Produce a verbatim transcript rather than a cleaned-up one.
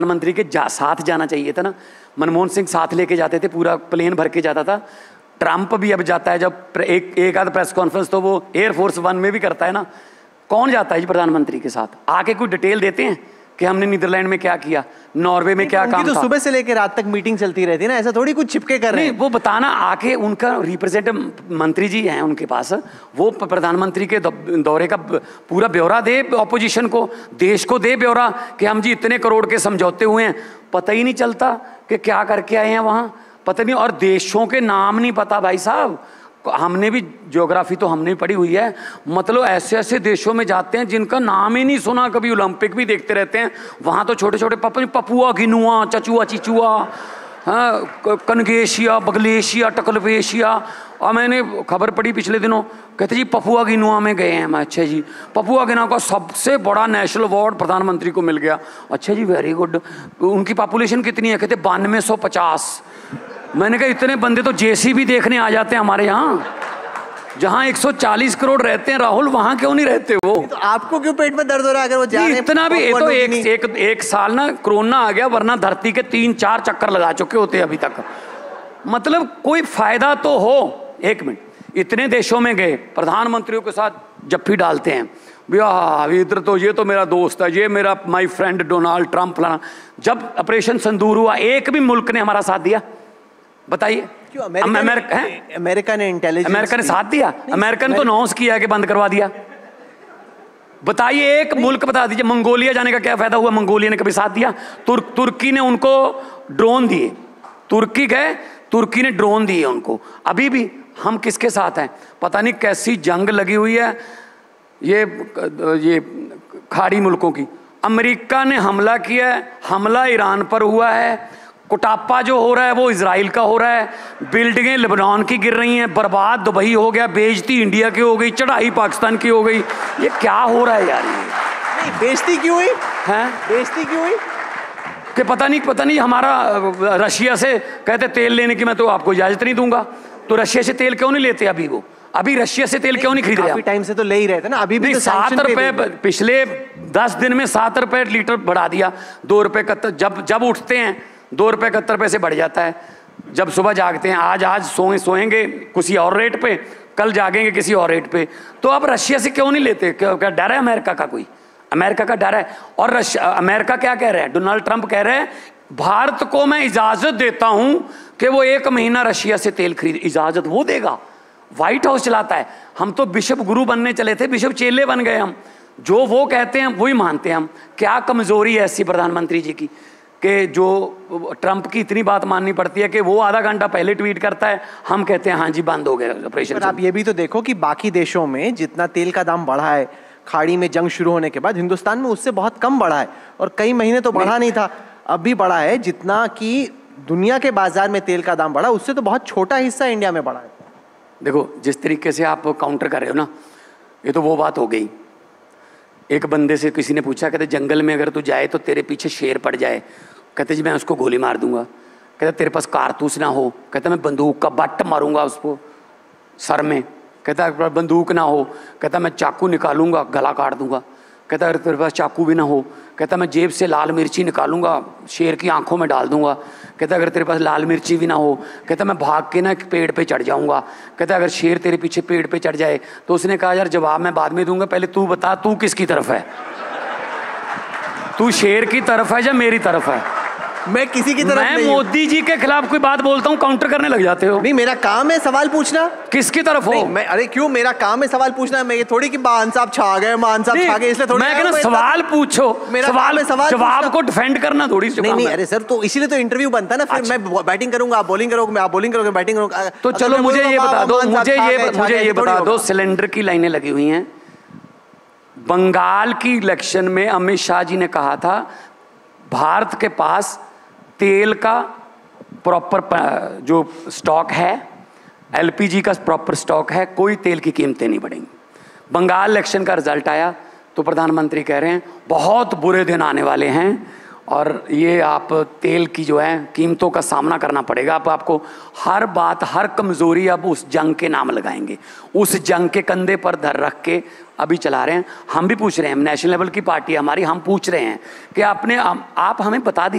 प्रधानमंत्री के जा, साथ जाना चाहिए था ना। मनमोहन सिंह साथ लेके जाते थे, पूरा प्लेन भर के जाता था। ट्रंप भी अब जाता है जब एक एक आध प्रेस कॉन्फ्रेंस तो वो एयरफोर्स वन में भी करता है ना। कौन जाता है जी प्रधानमंत्री के साथ? आके कोई डिटेल देते हैं कि हमने नीदरलैंड में क्या किया, नॉर्वे में क्या काम तो था। सुबह से लेकर रात तक मीटिंग चलती रहती है ना, ऐसा थोड़ी कुछ छिपके कर रहे हैं। वो बताना आके, उनका रिप्रेजेंटेटिव मंत्री जी हैं उनके पास, वो प्रधानमंत्री के दौरे का पूरा ब्यौरा दे ऑपोजिशन को, देश को दे ब्यौरा कि हम जी इतने करोड़ के समझौते हुए हैं। पता ही नहीं चलता कि क्या करके आए हैं वहाँ, पता नहीं। और देशों के नाम नहीं पता भाई साहब। हमने भी ज्योग्राफी तो हमने भी पढ़ी हुई है, मतलब ऐसे ऐसे देशों में जाते हैं जिनका नाम ही नहीं सुना कभी। ओलंपिक भी देखते रहते हैं वहाँ तो छोटे छोटे पप पपुआ गिनुआ, चचुआ चिचुआ, हाँ, कनगेशिया, बगलेशिया, टकलवेशिया। और मैंने खबर पढ़ी पिछले दिनों, कहते जी पपुआ गिनुआ में गए हैं। मैं अच्छा जी, पपुआ गिनुआ का सबसे बड़ा नेशनल अवार्ड प्रधानमंत्री को मिल गया। अच्छा जी, वेरी गुड। उनकी पॉपुलेशन कितनी है? कहते बानवे सौ पचास। मैंने कहा इतने बंदे तो जेसी भी देखने आ जाते हैं हमारे यहाँ, जहाँ एक सौ चालीस करोड़ रहते हैं राहुल, वहाँ क्यों नहीं रहते वो? तो आपको क्यों पेट में दर्द हो रहा है अगर वो जा रहे हैं? इतना भी ये तो एक, एक एक साल ना कोरोना आ गया, वरना धरती के तीन चार चक्कर लगा चुके होते अभी तक। मतलब कोई फायदा तो हो। एक मिनट, इतने देशों में गए, प्रधानमंत्रियों के साथ जप्फी डालते हैं भैया, इधर तो ये तो मेरा दोस्त है, ये मेरा माई फ्रेंड डोनाल्ड ट्रंप फलाना। जब ऑपरेशन सिंदूर हुआ एक भी मुल्क ने हमारा साथ दिया? बताइए। क्यों? अमेरिका ने अमेरिका ने इंटेलिजेंस अमेरिका ने साथ दिया? अमेरिकन तो अनाउंस किया कि बंद करवा दिया। बताइए एक मुल्क बता दीजिए। मंगोलिया जाने का क्या फायदा हुआ? मंगोलिया ने कभी साथ दिया? तुर्क तुर्की ने उनको ड्रोन दिए, तुर्की गए, तुर्की ने ड्रोन दिए उनको। अभी भी हम किसके साथ हैं? पता नहीं कैसी जंग लगी हुई है ये ये खाड़ी मुल्कों की। अमेरिका ने हमला किया है, हमला ईरान पर हुआ है। कुटापा जो हो रहा है वो इजराइल का हो रहा है। बिल्डिंगें लेबनान की गिर रही हैं, बर्बाद दुबई हो गया, बेइज्जती इंडिया की हो गई, चढ़ाई पाकिस्तान की हो गई। ये क्या हो रहा है यार? ये नहीं, बेइज्जती क्यों हुई? हैं? बेइज्जती क्यों हुई? कि पता नहीं पता नहीं हमारा रशिया से कहते तेल लेने की मैं तो आपको इजाजत नहीं दूंगा। तो रशिया से तेल क्यों नहीं लेते अभी? वो अभी रशिया से तेल क्यों नहीं खरीद रहे? काफी टाइम से तो ले ही रहे थे ना। अभी भी तो सात रुपए पिछले दस दिन में सात रुपए लीटर बढ़ा दिया। दो रुपए इकहत्तर, जब जब उठते हैं दो रुपए इकहत्तर पैसे बढ़ जाता है। जब सुबह जागते हैं, आज आज सोए सोएंगे किसी और रेट पे, कल जागेंगे किसी और रेट पे। तो अब रशिया से क्यों नहीं लेते? क्या क्या डर है अमेरिका का? कोई अमेरिका का डर है? और रशिया अमेरिका क्या कह रहे हैं? डोनाल्ड ट्रंप कह रहे हैं भारत को मैं इजाजत देता हूं कि वो एक महीना रशिया से तेल खरीद। इजाजत वो देगा? व्हाइट हाउस चलाता है। हम तो बिशप गुरु बनने चले थे, बिशप चेले बन गए हम। जो वो कहते हैं वही मानते हैं हम। क्या कमजोरी है ऐसी प्रधानमंत्री जी की कि जो ट्रंप की इतनी बात माननी पड़ती है कि वो आधा घंटा पहले ट्वीट करता है, हम कहते हैं हाँ जी बंद हो गया ऑपरेशन। पर आप ये भी तो देखो कि बाकी देशों में जितना तेल का दाम बढ़ा है खाड़ी में जंग शुरू होने के बाद, हिंदुस्तान में उससे बहुत कम बढ़ा है। और कई महीने तो बढ़ा नहीं था, अब भी बढ़ा है। जितना कि दुनिया के बाजार में तेल का दाम बढ़ा, उससे तो बहुत छोटा हिस्सा इंडिया में बढ़ा है। देखो जिस तरीके से आप काउंटर कर रहे हो ना, ये तो वो बात हो गई। एक बंदे से किसी ने पूछा, कहते जंगल में अगर तू जाए तो तेरे पीछे शेर पड़ जाए, कहते जी मैं उसको गोली मार दूंगा। कहते तेरे पास कारतूस ना हो, कहते मैं बंदूक का बट मारूंगा उसको सर में। कहता बंदूक ना हो, कहता मैं चाकू निकालूंगा गला काट दूंगा। कहता अगर तेरे पास चाकू भी ना हो, कहता मैं जेब से लाल मिर्ची निकालूंगा शेर की आंखों में डाल दूंगा। कहता अगर तेरे पास लाल मिर्ची भी ना हो, कहता मैं भाग के ना एक पेड़ पे चढ़ जाऊंगा। कहता अगर शेर तेरे पीछे पेड़ पे चढ़ जाए तो उसने कहा यार जवाब मैं बाद में दूंगा, पहले तू बता तू किसकी तरफ है? तू शेर की तरफ है या मेरी तरफ है? मैं किसी की तरफ मैं नहीं। मोदी जी के खिलाफ कोई बात बोलता हूँ काउंटर करने लग जाते हो। नहीं, मेरा काम है सवाल पूछना। किसकी तरफ हो? मैं अरे क्यों, मेरा काम है सवाल पूछना। मैं ये थोड़ी कि मान साहब छा गए, मान साहब छा गए इसलिए थोड़ी। मैं कहना सवाल पूछो, मेरा सवाल है सवाल जवाब को डिफेंड करना थोड़ी। नहीं नहीं अरे सर, तो इसीलिए तो इंटरव्यू बनता है ना। फिर मैं बैटिंग करूंगा, आप बॉलिंग करोगे, मैं आप बॉलिंग करोगे, बैटिंग करूंगा। तो चलो मुझे ये बता दो, मुझे ये मुझे ये बता दो, सिलेंडर की लाइनें लगी हुई हैं। बंगाल की इलेक्शन में अमित शाह जी ने कहा था भारत के पास तेल का प्रॉपर जो स्टॉक है, एलपीजी का प्रॉपर स्टॉक है, कोई तेल की कीमतें नहीं बढ़ेंगी। बंगाल इलेक्शन का रिजल्ट आया तो प्रधानमंत्री कह रहे हैं बहुत बुरे दिन आने वाले हैं और ये आप तेल की जो है कीमतों का सामना करना पड़ेगा। अब आपको हर बात, हर कमज़ोरी अब उस जंग के नाम लगाएंगे, उस जंग के कंधे पर धर रख के अभी चला रहे हैं। हम भी पूछ रहे हैं, नेशनल लेवल की पार्टी हमारी, हम पूछ रहे हैं कि आपने आप हमें बता दीजिए